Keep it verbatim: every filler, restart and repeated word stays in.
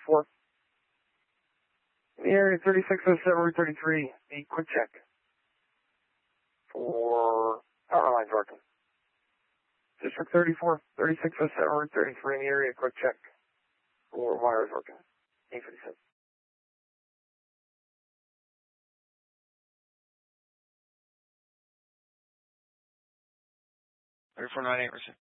thirty-four. In the area thirty-six oh seven, Route thirty-three, a quick check for power lines working. District thirty-four, thirty-six oh seven, Route thirty-three, in the area, quick check for wires working. eight fifty-six. thirty-four ninety-eight,